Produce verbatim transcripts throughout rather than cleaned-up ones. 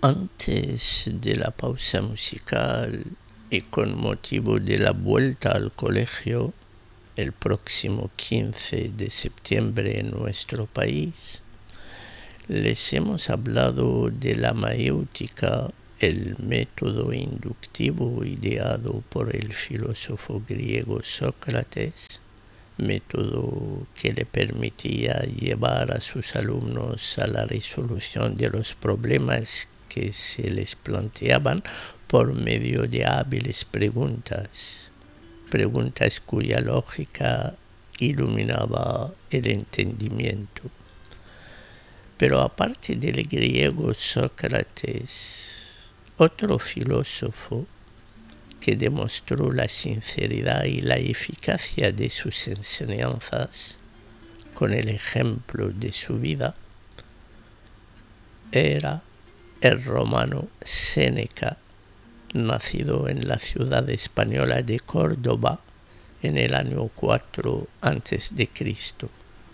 Antes de la pausa musical y con motivo de la vuelta al colegio el próximo quince de septiembre en nuestro país, les hemos hablado de la mayéutica, el método inductivo ideado por el filósofo griego Sócrates, método que le permitía llevar a sus alumnos a la resolución de los problemas que se les planteaban por medio de hábiles preguntas, preguntas cuya lógica iluminaba el entendimiento. Pero aparte del griego Sócrates, otro filósofo que demostró la sinceridad y la eficacia de sus enseñanzas con el ejemplo de su vida, era el romano Séneca, nacido en la ciudad española de Córdoba en el año cuatro antes de Cristo.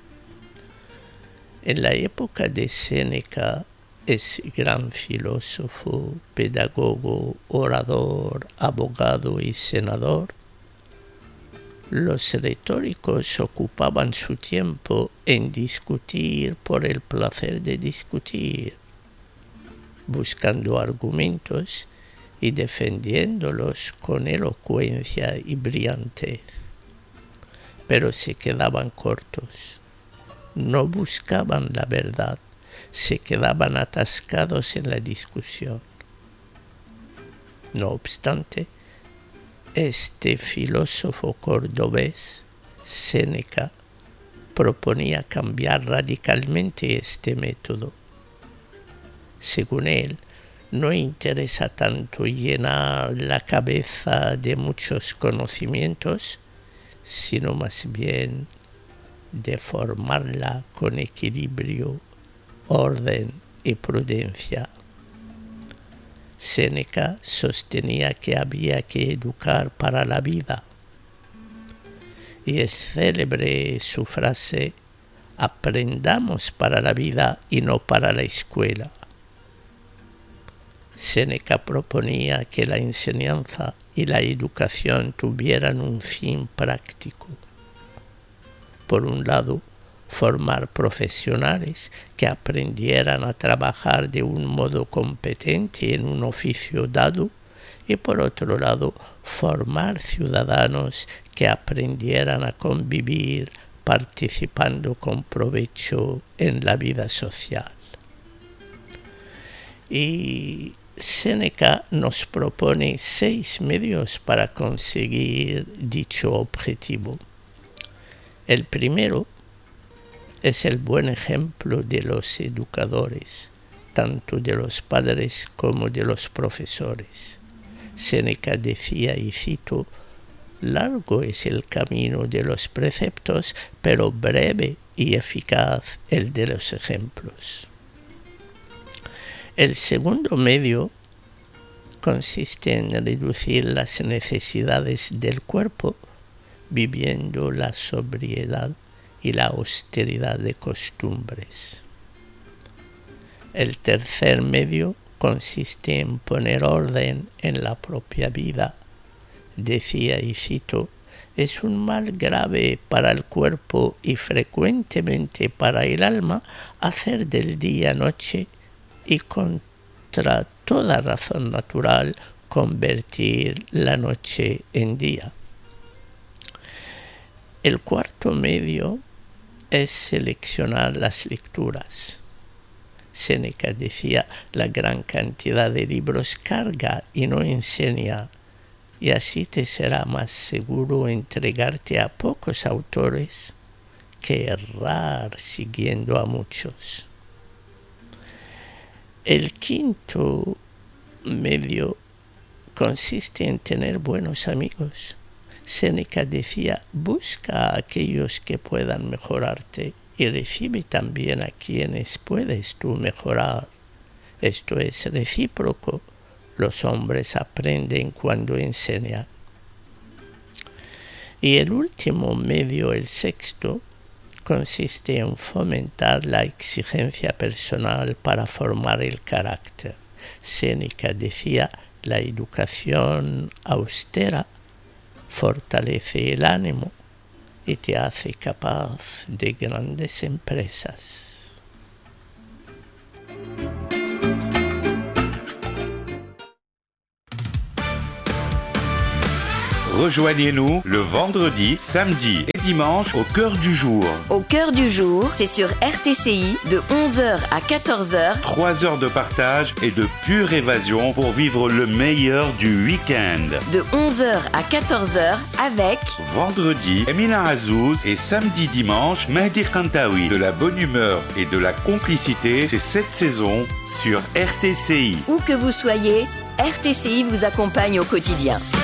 En la época de Séneca, ese gran filósofo, pedagogo, orador, abogado y senador, los retóricos ocupaban su tiempo en discutir por el placer de discutir, buscando argumentos y defendiéndolos con elocuencia y brillantez. Pero se quedaban cortos, no buscaban la verdad, se quedaban atascados en la discusión. No obstante, este filósofo cordobés, Séneca, proponía cambiar radicalmente este método. Según él, no interesa tanto llenar la cabeza de muchos conocimientos, sino más bien de formarla con equilibrio, orden y prudencia. Séneca sostenía que había que educar para la vida, y es célebre su frase: aprendamos para la vida y no para la escuela. Séneca proponía que la enseñanza y la educación tuvieran un fin práctico. Por un lado, formar profesionales que aprendieran a trabajar de un modo competente en un oficio dado, y por otro lado, formar ciudadanos que aprendieran a convivir participando con provecho en la vida social. Y Séneca nos propone seis medios para conseguir dicho objetivo. El primero es el buen ejemplo de los educadores, tanto de los padres como de los profesores. Séneca decía, y cito: largo es el camino de los preceptos, pero breve y eficaz el de los ejemplos. El segundo medio consiste en reducir las necesidades del cuerpo, viviendo la sobriedad y la austeridad de costumbres. El tercer medio consiste en poner orden en la propia vida. Decía, y cito: es un mal grave para el cuerpo y frecuentemente para el alma hacer del día noche y contra toda razón natural convertir la noche en día. El cuarto medio es seleccionar las lecturas. Séneca decía: la gran cantidad de libros carga y no enseña, y así te será más seguro entregarte a pocos autores que errar siguiendo a muchos. El quinto medio consiste en tener buenos amigos. Séneca decía: busca a aquellos que puedan mejorarte y recibe también a quienes puedes tú mejorar. Esto es recíproco. Los hombres aprenden cuando enseñan. Y el último medio, el sexto, consiste en fomentar la exigencia personal para formar el carácter. Séneca decía, la educación austera fortalece el ánimo y te hace capaz de grandes empresas. Rejoignez-nous le vendredi, samedi et dimanche au cœur du jour. Au cœur du jour, c'est sur R T C I de onze heures à quatorze heures. Trois heures de partage et de pure évasion pour vivre le meilleur du week-end. De onze heures à quatorze heures avec vendredi, Emina Azouz et samedi dimanche, Mehdi Kantaoui. De la bonne humeur et de la complicité, c'est cette saison sur R T C I. Où que vous soyez, R T C I vous accompagne au quotidien.